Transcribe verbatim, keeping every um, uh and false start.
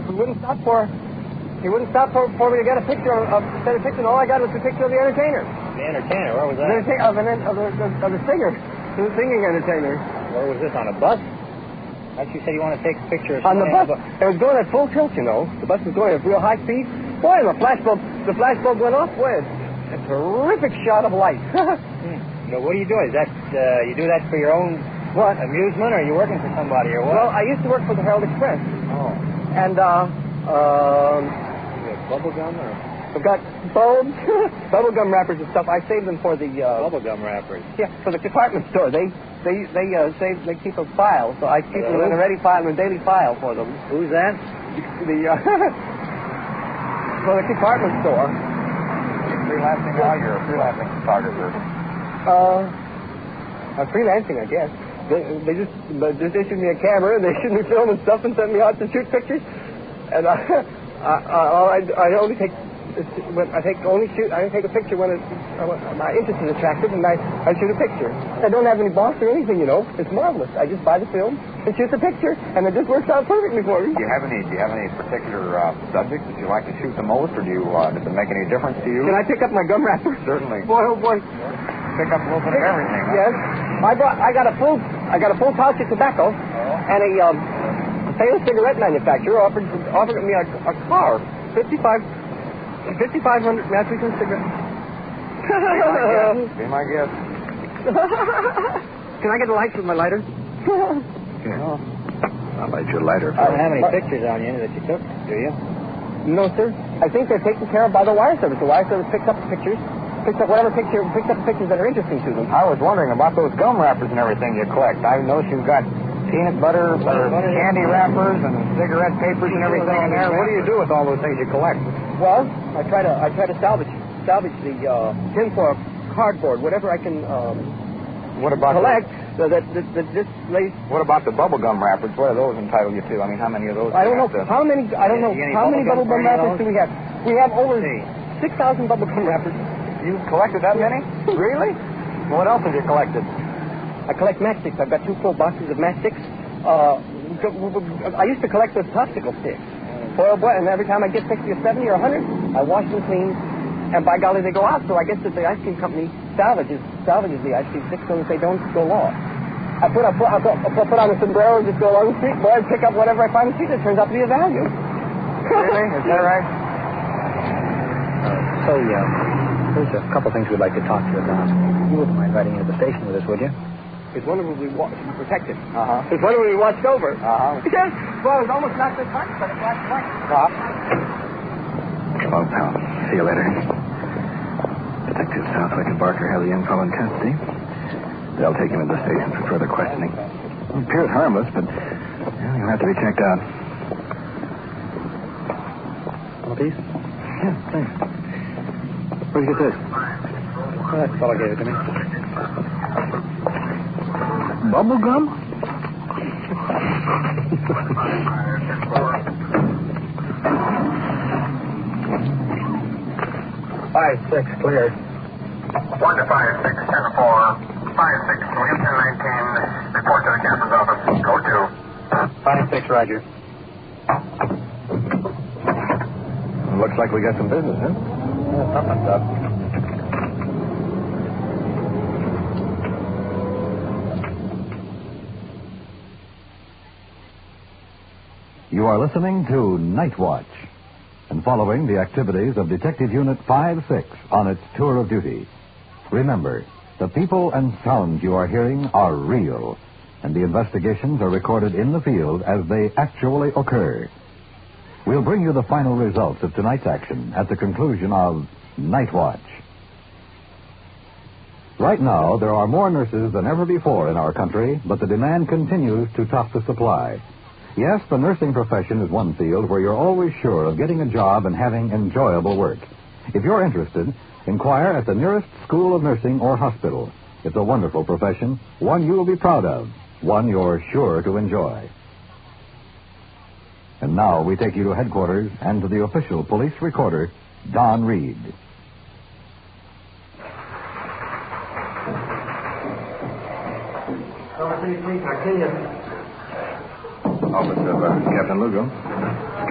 he wouldn't stop for he wouldn't stop for, for me to get a picture of, of send a picture, and all I got was a picture of the entertainer. The entertainer? Where was that? The entertainer, of, an, of, the, of the singer, the singing entertainer. Where was this, on a bus? Like you said you want to take a picture of on the bus. bu- It was going at full tilt, you know. The bus was going at real high speed. Boy, the flash bulb, the flash bulb went off. Boy, a terrific shot of light. hmm. So what do you do? Is that uh, you do that for your own what amusement, or are you working for somebody, or what? Well, I used to work for the Herald Express. Oh. And uh, um, bubble gum, or I've got bulbs, bubble gum wrappers and stuff. I save them for the uh, bubble gum wrappers. Yeah, for the department store. They they they uh, save. They keep a file, so I keep them in a ready file, in a daily file for them. Who's that? The uh, for the department store. You're freelancing now. You're a freelancing photographer. Uh, I'm freelancing, I guess. They, they just they just issued me a camera, and they issued me film and stuff, and sent me out to shoot pictures. And I I, I, I only take when I take only shoot. I take a picture when it's, uh, my interest is attracted, and I, I shoot a picture. I don't have any boss or anything, you know. It's marvelous. I just buy the film and shoot the picture, and it just works out perfectly for me. Do you have any? Do you have any particular uh, subjects that you like to shoot the most, or do you? Uh, does it make any difference to you? Can I pick up my gum wrapper? Certainly. Boy, oh boy. Pick up a little bit of everything. Huh? Yes. I brought. I got a full. I got a full pouch of tobacco, oh. and a um, famous cigarette manufacturer offered offered me a, a car, fifty-five, fifty-five hundred Mexican cigarettes. Be my guest. Can I get a light with my lighter? Okay. Oh. I'll light your lighter. I don't have any pictures on you that you took, do you? No, sir. I think they're taken care of by the wire service. The wire service picks up the pictures. Picks up whatever picture, picks up pictures that are interesting to them. I was wondering about those gum wrappers and everything you collect. I noticed you've got peanut butter, or butter candy wrappers, and cigarette papers and everything in there. What do you do with all those things you collect? Well, I try to I try to salvage salvage the uh, tinfoil, cardboard, whatever I can um, what about collect. The, so that, that, that this lace. What about the bubble gum wrappers? What are those entitled you to? I mean, how many of those? I don't know to... how many. I don't know any how many bubble bubble gum gum wrappers do we have? We have over See. six thousand bubble gum wrappers. You collected that many? Really? What else have you collected? I collect matchsticks. I've got two full boxes of matchsticks. Uh, I used to collect those popsicle sticks. Boy, boy, and every time I get sixty or seventy or a hundred, I wash them clean, and by golly, they go out. So I guess that the ice cream company salvages salvages the ice cream sticks so that they don't go lost. I put, I put, I put, I put on a sombrero and just go along the street, boy, and pick up whatever I find in the street that turns out to be of value. Really? Is that right? So, yeah. There's a couple things we'd like to talk to you about. You wouldn't mind riding into the station with us, would you? It's wonderful to be wa- protected. Uh-huh. It's wonderful to be watched over. Uh-huh. Yes. Well, it was almost not this much, but it flashed twice. Stop. Well, pal. See you later. Detective Southwick and Barker have the info in custody. They'll take him to the station for further questioning. It appears harmless, but well, he'll have to be checked out. Want a piece? Yeah, thanks. Where'd you get this? Well, that fellow gave it to me. Bubble gum? Five, six, cleared. One to five, six, ten, four. Five, six, Williamson, nineteen. Report to the captain's office. Go to. Five, six, Roger. Looks like we got some business, huh? Yeah, something like that. You are listening to Night Watch and following the activities of Detective Unit five six on its tour of duty. Remember, the people and sounds you are hearing are real, and the investigations are recorded in the field as they actually occur. We'll bring you the final results of tonight's action at the conclusion of Night Watch. Right now, there are more nurses than ever before in our country, but the demand continues to top the supply. Yes, the nursing profession is one field where you're always sure of getting a job and having enjoyable work. If you're interested, inquire at the nearest school of nursing or hospital. It's a wonderful profession, one you'll be proud of, one you're sure to enjoy. And now we take you to headquarters and to the official police recorder, Don Reed. Office City Police, Arcadia. Office of uh, Captain Lugo.